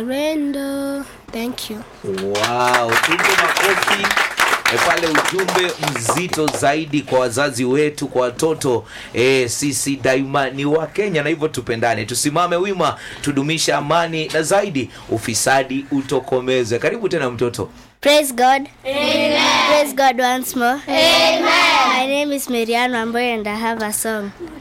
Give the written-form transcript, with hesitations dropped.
Rendo. Thank you. Wow, tupe makofi. Pale ujumbe mzito zaidi kwa wazazi wetu, kwa watoto. Sisi daima ni wa Kenya na hivyo tupendane. Tusimame wima, tudumisha amani na zaidi ufisadi utokomeze. Karibu tena mtoto. Praise God. Amen. Praise God once more. Amen. My name is Mariano Amboy and I have a song.